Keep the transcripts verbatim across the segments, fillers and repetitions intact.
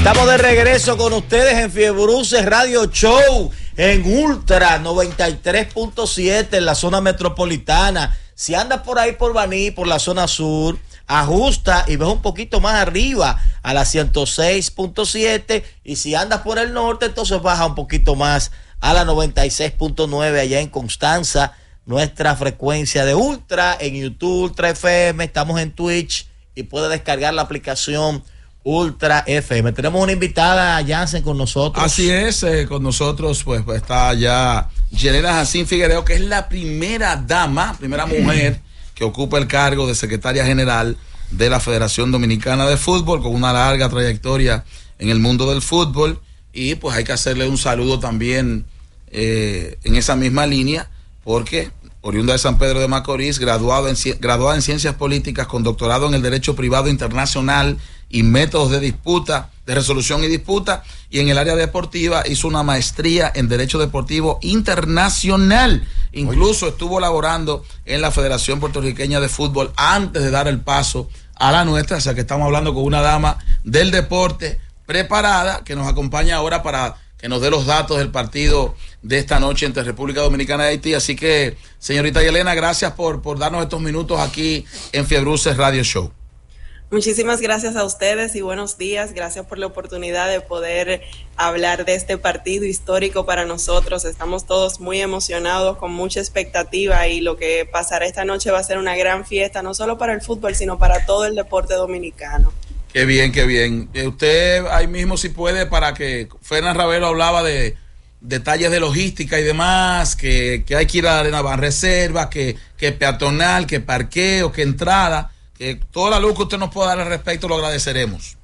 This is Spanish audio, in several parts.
Estamos de regreso con ustedes en Fiebruces Radio Show, en Ultra noventa y tres punto siete en la zona metropolitana. Si andas por ahí por Baní, por la zona sur, ajusta y ves un poquito más arriba a la ciento seis punto siete, y si andas por el norte, entonces baja un poquito más a la noventa y seis punto nueve allá en Constanza. Nuestra frecuencia de Ultra en YouTube, Ultra F M, estamos en Twitch y puedes descargar la aplicación Ultra F M. Tenemos una invitada, Jansen, con nosotros. Así es, eh, con nosotros pues, pues está ya Yelena Jacín Figuereo, que es la primera dama, primera mujer que ocupa el cargo de secretaria general de la Federación Dominicana de Fútbol, con una larga trayectoria en el mundo del fútbol, y pues hay que hacerle un saludo también eh, en esa misma línea, porque oriunda de San Pedro de Macorís, graduado en, graduada en Ciencias Políticas, con doctorado en el Derecho Privado Internacional y Métodos de Disputa, de Resolución y Disputa, y en el área deportiva hizo una maestría en Derecho Deportivo Internacional. Incluso Oye. estuvo laborando en la Federación Puertorriqueña de Fútbol antes de dar el paso a la nuestra, o sea que estamos hablando con una dama del deporte preparada, que nos acompaña ahora para que nos dé los datos del partido de esta noche entre República Dominicana y Haití. Así que, señorita Yelena, gracias por, por darnos estos minutos aquí en Fiebruces Radio Show. Muchísimas gracias a ustedes y buenos días. Gracias por la oportunidad de poder hablar de este partido histórico para nosotros. Estamos todos muy emocionados, con mucha expectativa, y lo que pasará esta noche va a ser una gran fiesta, no solo para el fútbol, sino para todo el deporte dominicano. Qué bien, qué bien. Usted ahí mismo, si puede, para que Fernan Ravelo hablaba de detalles de logística y demás, que, que hay que ir a la Arena Banreservas, que, que peatonal, que parqueo, que entrada, que toda la luz que usted nos pueda dar al respecto lo agradeceremos.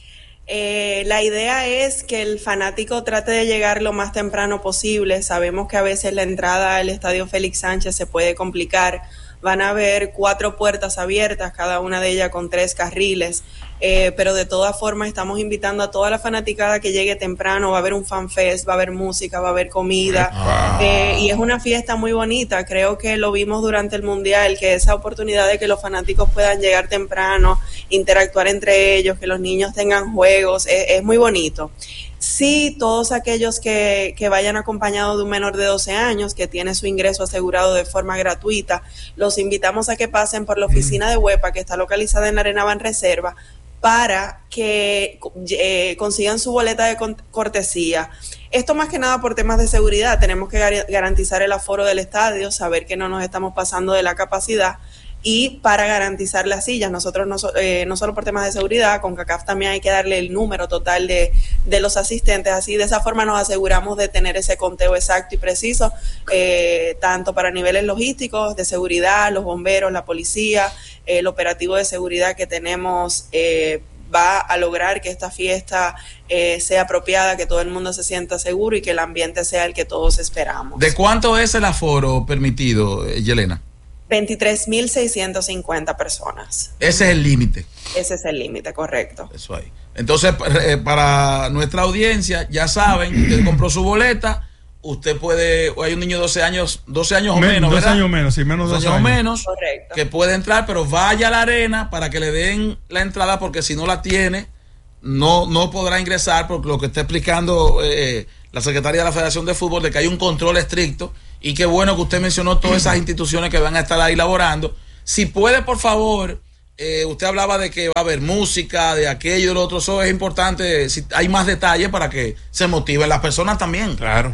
Eh, la idea es que el fanático trate de llegar lo más temprano posible. Sabemos que a veces la entrada al Estadio Félix Sánchez se puede complicar. Van a haber cuatro puertas abiertas, cada una de ellas con tres carriles, eh, pero de todas formas estamos invitando a toda la fanaticada que llegue temprano. Va a haber un fanfest, va a haber música, va a haber comida, wow. eh, y es una fiesta muy bonita. Creo que lo vimos durante el Mundial, que esa oportunidad de que los fanáticos puedan llegar temprano, interactuar entre ellos, que los niños tengan juegos, es, es muy bonito. Sí, todos aquellos que, que vayan acompañados de un menor de doce años que tiene su ingreso asegurado de forma gratuita, los invitamos a que pasen por la oficina de Huepa, que está localizada en la Arena Banreservas, para que eh, consigan su boleta de cortesía. Esto más que nada por temas de seguridad. Tenemos que gar- garantizar el aforo del estadio, saber que no nos estamos pasando de la capacidad, y para garantizar las sillas. Nosotros no, eh, no solo por temas de seguridad, con CACAF también hay que darle el número total de, de los asistentes. Así, de esa forma nos aseguramos de tener ese conteo exacto y preciso, eh, tanto para niveles logísticos, de seguridad, los bomberos, la policía, eh, el operativo de seguridad que tenemos eh, va a lograr que esta fiesta eh, sea apropiada, que todo el mundo se sienta seguro y que el ambiente sea el que todos esperamos. ¿De cuánto es el aforo permitido, Yelena? veintitrés mil seiscientas cincuenta personas. Ese es el límite. Ese es el límite, correcto. Eso ahí. Entonces, eh, para nuestra audiencia, ya saben, usted compró su boleta, usted puede, o hay un niño de doce años, doce años o Men, menos, doce ¿verdad? años menos, sí, menos doce años años menos, correcto, que puede entrar, pero vaya a la arena para que le den la entrada, porque si no la tiene, no, no podrá ingresar, porque lo que está explicando eh, la secretaria de la Federación de Fútbol, de que hay un control estricto. Y qué bueno que usted mencionó todas esas instituciones que van a estar ahí laborando. Si puede, por favor, eh, usted hablaba de que va a haber música, de aquello y de lo otro. Eso es importante, si hay más detalles para que se motiven las personas también. Claro.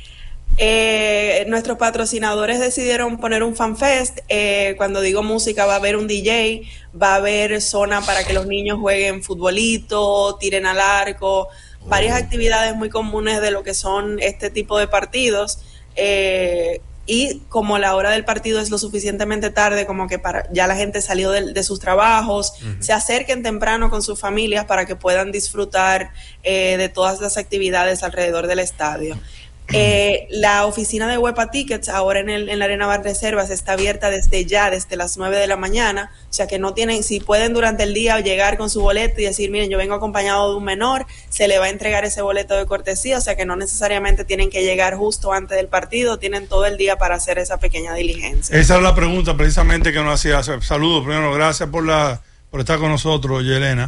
Eh, nuestros patrocinadores decidieron poner un fanfest. Eh, cuando digo música, va a haber un D J, va a haber zona para que los niños jueguen futbolito, tiren al arco, oh. varias actividades muy comunes de lo que son este tipo de partidos. Eh, y como la hora del partido es lo suficientemente tarde como que para ya la gente salió de, de sus trabajos, uh-huh. se acerquen temprano con sus familias para que puedan disfrutar eh, de todas las actividades alrededor del estadio. Eh, la oficina de Huepa Tickets ahora en, el, en la Arena Banreservas está abierta desde ya, desde las nueve de la mañana, o sea que no tienen, si pueden durante el día llegar con su boleto y decir, miren, yo vengo acompañado de un menor, se le va a entregar ese boleto de cortesía, o sea que no necesariamente tienen que llegar justo antes del partido, tienen todo el día para hacer esa pequeña diligencia. Esa es la pregunta precisamente que nos hacía. Saludos, primero, gracias por la por estar con nosotros, Yelena.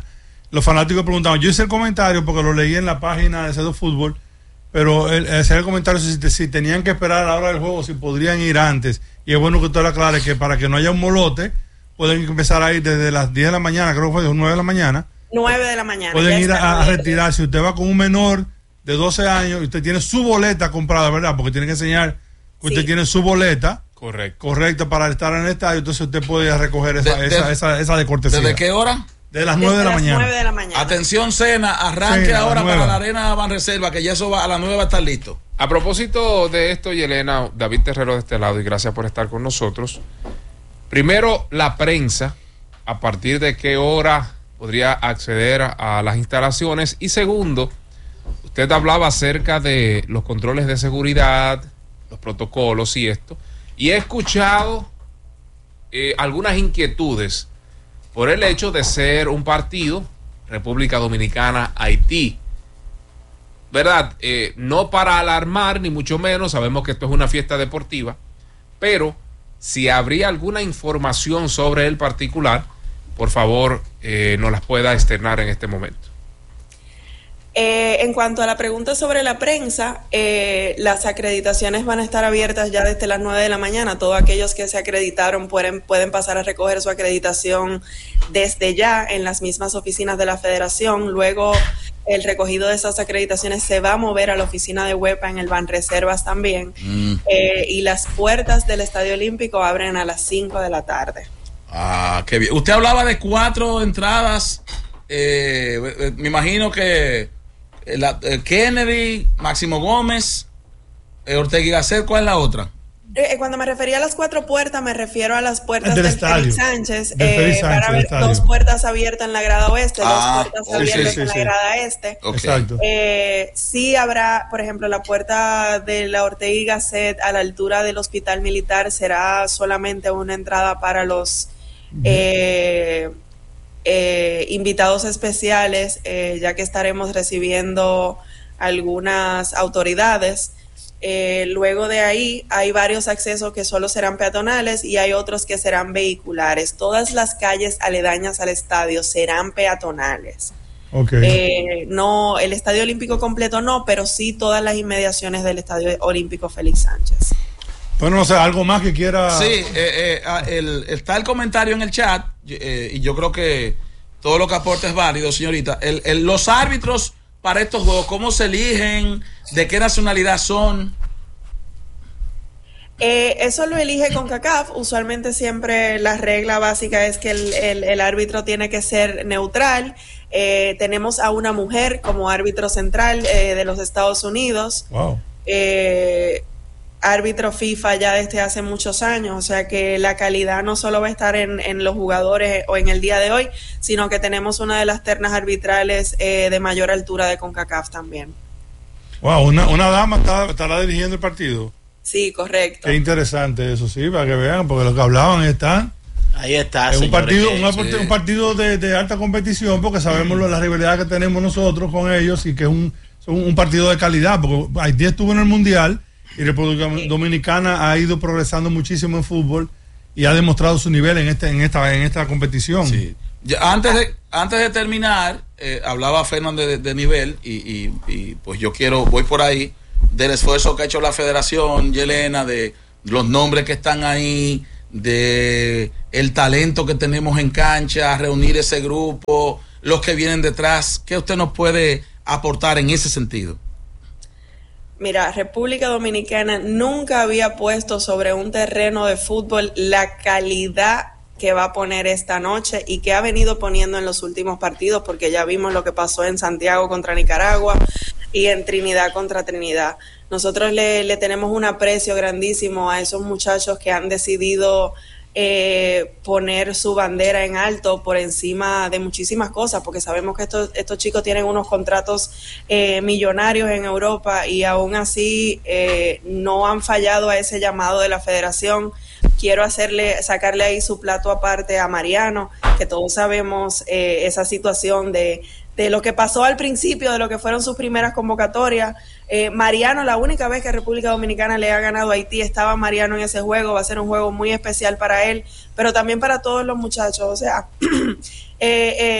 los fanáticos preguntaban, yo hice el comentario porque lo leí en la página de Cedo Fútbol, pero el, ese el comentario si, si tenían que esperar a la hora del juego, si podrían ir antes. Y es bueno que usted lo aclare, que para que no haya un molote, pueden empezar a ir desde las diez de la mañana, creo que fue de nueve de la mañana. nueve de la mañana. Pueden ir a, a retirar. Si usted va con un menor de doce años y usted tiene su boleta comprada, ¿verdad? Porque tiene que enseñar que usted sí. tiene su boleta. Correcto. Correcta para estar en el estadio, entonces usted puede ir a recoger esa de, esa, de, esa, esa de cortesía. ¿Desde qué hora? De las nueve de la mañana. nueve de la mañana. Atención, Cena, arranque sí, ahora para la Arena Banreserva, que ya eso va, a las nueve va a estar listo. A propósito de esto, Yelena, David Terrero de este lado, y gracias por estar con nosotros. Primero, la prensa, a partir de qué hora podría acceder a las instalaciones. Y segundo, usted hablaba acerca de los controles de seguridad, los protocolos y esto. Y he escuchado eh, algunas inquietudes por el hecho de ser un partido, República Dominicana, Haití. ¿Verdad? Eh, no para alarmar, ni mucho menos, sabemos que esto es una fiesta deportiva, pero si habría alguna información sobre el particular, por favor, eh, nos las pueda externar en este momento. Eh, en cuanto a la pregunta sobre la prensa, eh, las acreditaciones van a estar abiertas ya desde las nueve de la mañana. Todos aquellos que se acreditaron pueden, pueden pasar a recoger su acreditación desde ya en las mismas oficinas de la federación. Luego el recogido de esas acreditaciones se va a mover a la oficina de Huepa en el Banreservas también. Mm. Eh, y las puertas del Estadio Olímpico abren a las cinco de la tarde. Ah, qué bien. Usted hablaba de cuatro entradas. Eh, me imagino que La, eh, Kennedy, Máximo Gómez, eh, Ortega y Gasset, ¿cuál es la otra? Eh, cuando me refería a las cuatro puertas, me refiero a las puertas del, del estadio. Félix Sánchez. Del Félix eh, Sánchez para ver dos puertas abiertas en la grada oeste, ah, dos puertas oh, abiertas sí, sí, en sí. la grada este. Okay. Exacto. Eh, sí habrá, por ejemplo, la puerta de la Ortega y Gasset a la altura del Hospital Militar será solamente una entrada para los uh-huh. eh, eh, invitados especiales, eh, ya que estaremos recibiendo algunas autoridades. Eh, luego de ahí hay varios accesos que solo serán peatonales y hay otros que serán vehiculares. Todas las calles aledañas al estadio serán peatonales. Okay. Eh, no, el Estadio Olímpico completo no, pero sí todas las inmediaciones del Estadio Olímpico Félix Sánchez. Bueno, no sé, algo más que quiera. Sí, eh, eh, el, está el comentario en el chat eh, y yo creo que todo lo que aporte es válido, señorita. El, el, los árbitros para estos juegos, ¿cómo se eligen? ¿De qué nacionalidad son? Eh, eso lo elige CONCACAF. Usualmente siempre la regla básica es que el, el, el árbitro tiene que ser neutral. Eh, tenemos a una mujer como árbitro central eh, de los Estados Unidos. Wow. Eh, árbitro FIFA ya desde hace muchos años, o sea que la calidad no solo va a estar en, en los jugadores o en el día de hoy, sino que tenemos una de las ternas arbitrales eh, de mayor altura de CONCACAF también. Wow, una, una dama está, estará dirigiendo el partido. Sí, correcto. Qué interesante eso, sí, para que vean, porque lo que hablaban están. Ahí está. Es un partido, que, un, sí. un partido de, de alta competición, porque sabemos mm. la rivalidad que tenemos nosotros con ellos y que es un, un, un partido de calidad, porque Haití estuvo en el Mundial y República Dominicana ha ido progresando muchísimo en fútbol y ha demostrado su nivel en este en esta en esta competición. Sí. Ya, antes de antes de terminar, eh, hablaba Fernández de, de nivel y, y, y pues yo quiero voy por ahí del esfuerzo que ha hecho la Federación, Yelena, de los nombres que están ahí, de el talento que tenemos en cancha, reunir ese grupo, los que vienen detrás. ¿Qué usted nos puede aportar en ese sentido? Mira, República Dominicana nunca había puesto sobre un terreno de fútbol la calidad que va a poner esta noche y que ha venido poniendo en los últimos partidos, porque ya vimos lo que pasó en Santiago contra Nicaragua y en Trinidad contra Trinidad. Nosotros le, le tenemos un aprecio grandísimo a esos muchachos que han decidido eh, poner su bandera en alto por encima de muchísimas cosas, porque sabemos que estos, estos chicos tienen unos contratos eh, millonarios en Europa y aún así eh, no han fallado a ese llamado de la federación. Quiero hacerle, sacarle ahí su plato aparte a Mariano, que todos sabemos eh, esa situación de, de lo que pasó al principio, de lo que fueron sus primeras convocatorias. Eh, Mariano, la única vez que República Dominicana le ha ganado a Haití, estaba Mariano en ese juego. Va a ser un juego muy especial para él, pero también para todos los muchachos. O sea, eh, eh,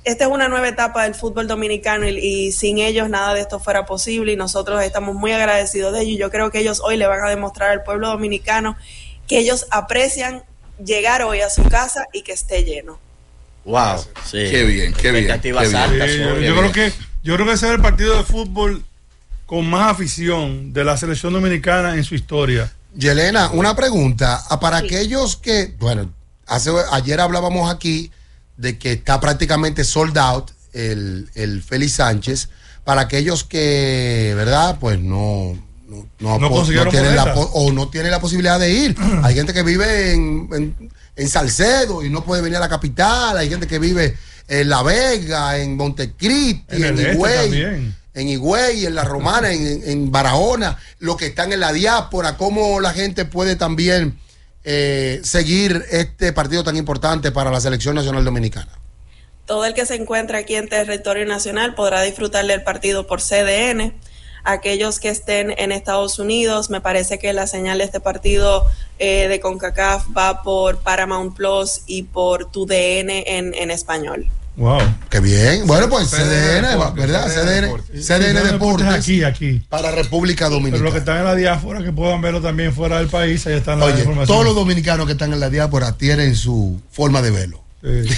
esta es una nueva etapa del fútbol dominicano y, y sin ellos nada de esto fuera posible y nosotros estamos muy agradecidos de ellos. Yo creo que ellos hoy le van a demostrar al pueblo dominicano que ellos aprecian llegar hoy a su casa y que esté lleno. Wow, sí. Qué bien, qué bien. Expectativas qué altas. Sí, yo, hoy. yo creo que yo creo que ese es el partido de fútbol con más afición de la selección dominicana en su historia. Yelena, una pregunta. Para aquellos que, bueno, hace, ayer hablábamos aquí de que está prácticamente sold out el, el Félix Sánchez. Para aquellos que, ¿verdad? Pues no, no, no, No po- consiguieron no tienen la, boleta. po- o no tienen la posibilidad de ir. Hay gente que vive en, en, en Salcedo y no puede venir a la capital. Hay gente que vive en La Vega, en Montecristi, En en, el este Higüey. también. En Higüey, en La Romana, en, en Barahona, los que están en la diáspora, cómo la gente puede también eh, seguir este partido tan importante para la Selección Nacional Dominicana. Todo el que se encuentra aquí en territorio nacional podrá disfrutar del partido por C D N. Aquellos que estén en Estados Unidos, me parece que la señal de este partido eh, de CONCACAF va por Paramount Plus y por Tu D N en, en español. Wow. Qué bien. Bueno, pues C D N C D N, Deportes, ¿verdad? C D N C D N, Deportes. C D N Deportes Aquí, aquí. para República Pero los que Dominicana. están en la diáspora, que puedan verlo también fuera del país, ahí están las Oye, informaciones. todos los dominicanos que están en la diáspora tienen su forma de verlo. Sí.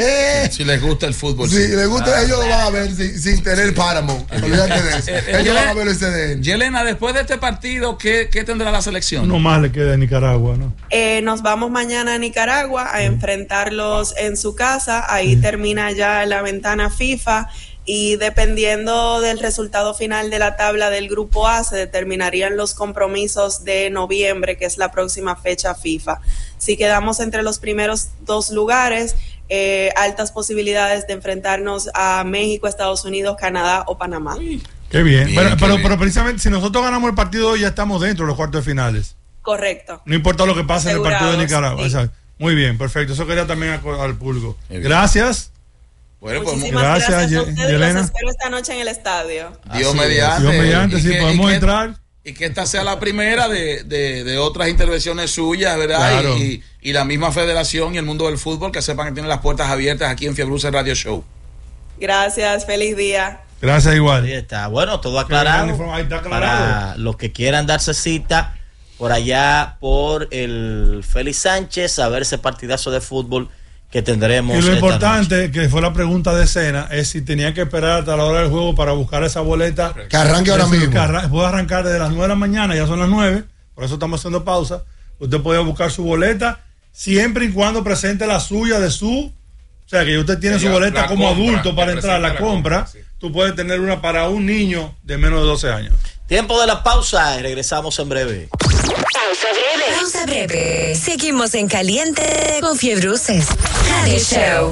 Si les gusta el fútbol. Si sí. les gusta, ellos lo van a ver sin, sin tener Paramount. Olvídate de eso. Eh, eh, Ellos Yelena- van a ver el C D N. Yelena, después de este partido, ¿qué, qué tendrá la selección? Uno más le queda a Nicaragua, ¿no? Eh, nos vamos mañana a Nicaragua a enfrentarlos en su casa. Ahí termina ya la ventana FIFA y dependiendo del resultado final de la tabla del Grupo A se determinarían los compromisos de noviembre, que es la próxima fecha FIFA. Si quedamos entre los primeros dos lugares, eh, altas posibilidades de enfrentarnos a México, Estados Unidos, Canadá o Panamá. Qué bien. Bien, pero, qué pero, bien. pero precisamente, si nosotros ganamos el partido hoy, ya estamos dentro de los cuartos de finales. Correcto. No importa lo que pase en el partido de Asegurados, Nicaragua. sí. Exacto. Muy bien, perfecto. Eso quería también al, al público. Muy bien. Gracias. Bueno, pues Muchísimas gracias, gracias, Ye- a ustedes. Yelena. Los espero esta noche en el estadio. Dios Así es. mediante. Dios mediante, Y sí, que- y podemos que- entrar. Y que esta sea la primera de, de, de otras intervenciones suyas, ¿verdad? Claro. Y, y, y la misma federación y el mundo del fútbol que sepan que tienen las puertas abiertas aquí en Fiebruce Radio Show. Gracias, feliz día. Gracias igual. Ahí está. Bueno, todo aclarado. Ahí está aclarado. Para los que quieran darse cita por allá por el Félix Sánchez, a ver ese partidazo de fútbol que tendremos. Y lo esta importante, noche. que fue la pregunta de cena, es si tenían que esperar hasta la hora del juego para buscar esa boleta. Que arranque ahora Eso, mismo. que arran- puede arrancar desde las nueve de la mañana, ya son las nueve, por eso estamos haciendo pausa. Usted puede buscar su boleta siempre y cuando presente la suya de su. O sea, que usted tiene Sí, su la- boleta la como compra, adulto que para entrar, la presente la compra. compra, sí. Tú puedes tener una para un niño de menos de doce años. Tiempo de la pausa y regresamos en breve. Pausa breve. Pausa breve. Seguimos en caliente con Fiebruces Radio Show.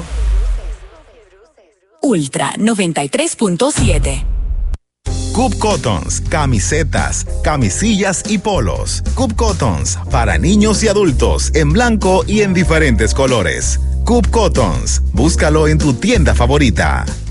Ultra noventa y tres punto siete. Coop Cottons, camisetas, camisillas y polos. Coop Cottons, para niños y adultos, en blanco y en diferentes colores. Coop Cottons, búscalo en tu tienda favorita.